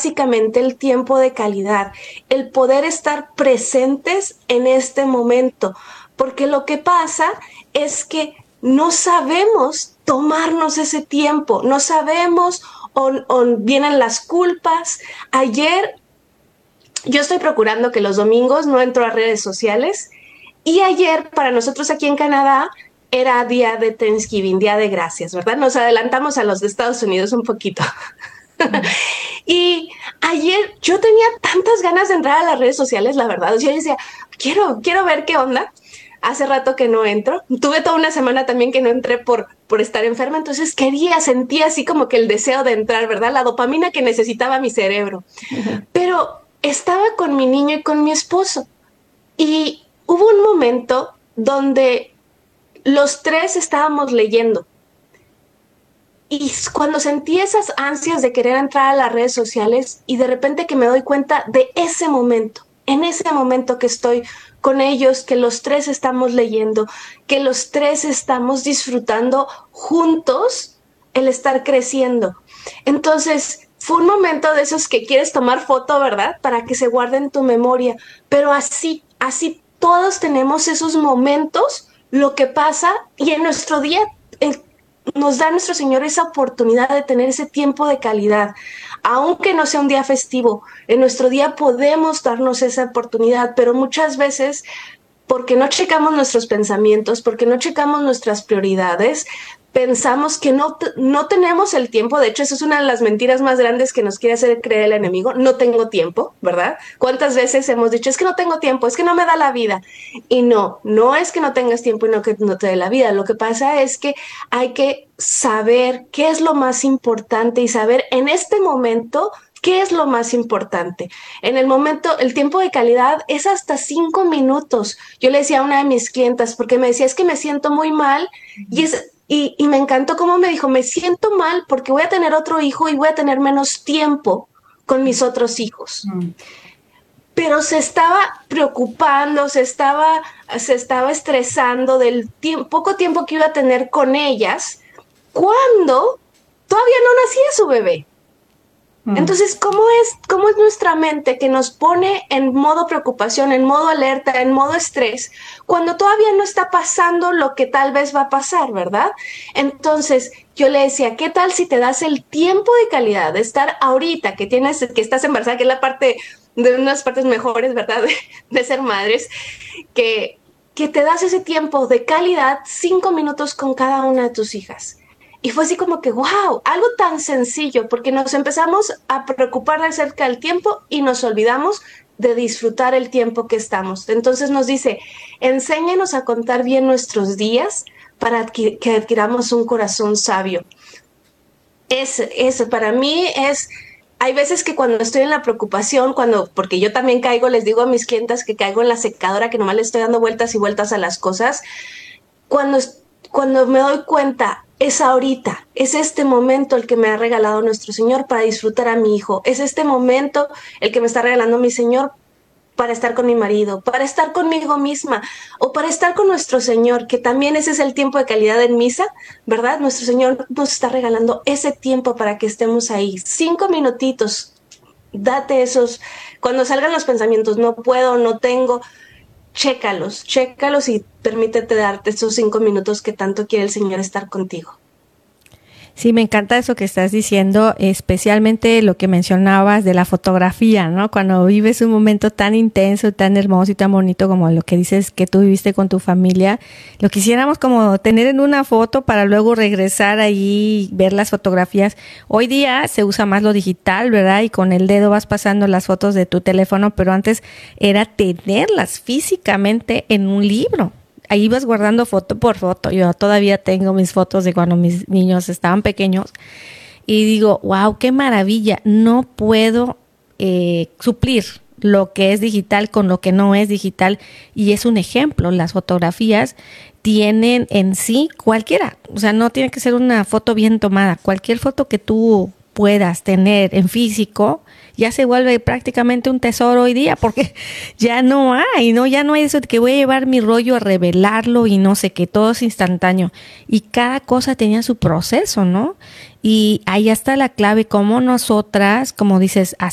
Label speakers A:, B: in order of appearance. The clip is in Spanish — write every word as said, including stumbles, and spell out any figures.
A: básicamente el tiempo de calidad, el poder estar presentes en este momento, porque lo que pasa es que no sabemos tomarnos ese tiempo, no sabemos o, o vienen las culpas. Ayer yo estoy procurando que los domingos no entro a redes sociales y ayer para nosotros aquí en Canadá era día de Thanksgiving, día de gracias, ¿verdad? Nos adelantamos a los de Estados Unidos un poquito. Y ayer yo tenía tantas ganas de entrar a las redes sociales, la verdad. O sea, yo decía, quiero, quiero ver qué onda. Hace rato que no entro. Tuve toda una semana también que no entré por, por estar enferma. Entonces quería, sentía así como que el deseo de entrar, ¿verdad? La dopamina que necesitaba mi cerebro. Uh-huh. Pero estaba con mi niño y con mi esposo. Y hubo un momento donde los tres estábamos leyendo. Y cuando sentí esas ansias de querer entrar a las redes sociales y de repente que me doy cuenta de ese momento, en ese momento que estoy con ellos, que los tres estamos leyendo, que los tres estamos disfrutando juntos el estar creciendo. Entonces, fue un momento de esos que quieres tomar foto, ¿verdad? Para que se guarde en tu memoria. Pero así, así todos tenemos esos momentos, lo que pasa, y en nuestro día el nos da nuestro Señor esa oportunidad de tener ese tiempo de calidad. Aunque no sea un día festivo, en nuestro día podemos darnos esa oportunidad, pero muchas veces, porque no checamos nuestros pensamientos, porque no checamos nuestras prioridades, pensamos que no, no tenemos el tiempo. De hecho, eso es una de las mentiras más grandes que nos quiere hacer creer el enemigo. No tengo tiempo, ¿verdad? ¿Cuántas veces hemos dicho, es que no tengo tiempo, es que no me da la vida? Y no, no es que no tengas tiempo y no que no te dé la vida. Lo que pasa es que hay que saber qué es lo más importante y saber en este momento ¿qué es lo más importante? En el momento, el tiempo de calidad es hasta cinco minutos. Yo le decía a una de mis clientas, porque me decía, es que me siento muy mal, y, es, y, y me encantó cómo me dijo, me siento mal porque voy a tener otro hijo y voy a tener menos tiempo con mis otros hijos. Mm. Pero se estaba preocupando, se estaba, se estaba estresando del tiempo, poco tiempo que iba a tener con ellas, cuando todavía no nacía su bebé. Entonces, ¿cómo es, cómo es nuestra mente que nos pone en modo preocupación, en modo alerta, en modo estrés, cuando todavía no está pasando lo que tal vez va a pasar, ¿verdad? Entonces, yo le decía, ¿qué tal si te das el tiempo de calidad de estar ahorita, que tienes, que estás embarazada, que es la parte, de unas partes mejores, ¿verdad? De, de ser madres, que, que te das ese tiempo de calidad, cinco minutos con cada una de tus hijas. Y fue así como que, wow, algo tan sencillo, porque nos empezamos a preocupar acerca del tiempo y nos olvidamos de disfrutar el tiempo que estamos. Entonces nos dice, enséñanos a contar bien nuestros días para adquir- que adquiramos un corazón sabio. Ese, ese para mí es... Hay veces que cuando estoy en la preocupación, cuando, porque yo también caigo, les digo a mis clientas que caigo en la secadora, que nomás le estoy dando vueltas y vueltas a las cosas, cuando, cuando me doy cuenta, es ahorita, es este momento el que me ha regalado nuestro Señor para disfrutar a mi hijo, es este momento el que me está regalando mi Señor para estar con mi marido, para estar conmigo misma o para estar con nuestro Señor, que también ese es el tiempo de calidad en misa, ¿verdad? Nuestro Señor nos está regalando ese tiempo para que estemos ahí, cinco minutitos, date esos, cuando salgan los pensamientos, no puedo, no tengo, chécalos, chécalos y permítete darte esos cinco minutos que tanto quiere el Señor estar contigo.
B: Sí, me encanta eso que estás diciendo, especialmente lo que mencionabas de la fotografía, ¿no? Cuando vives un momento tan intenso, tan hermoso y tan bonito como lo que dices que tú viviste con tu familia, lo quisiéramos como tener en una foto para luego regresar ahí y ver las fotografías. Hoy día se usa más lo digital, ¿verdad? Y con el dedo vas pasando las fotos de tu teléfono, pero antes era tenerlas físicamente en un libro. Ahí ibas guardando foto por foto. Yo todavía tengo mis fotos de cuando mis niños estaban pequeños y digo, wow, qué maravilla. No puedo eh, suplir lo que es digital con lo que no es digital, y es un ejemplo. Las fotografías tienen en sí cualquiera, o sea, no tiene que ser una foto bien tomada. Cualquier foto que tú puedas tener en físico ya se vuelve prácticamente un tesoro hoy día, porque ya no hay, ¿no? Ya no hay eso de que voy a llevar mi rollo a revelarlo y no sé qué, todo es instantáneo. Y cada cosa tenía su proceso, ¿no? Y ahí está la clave, como nosotras, como dices,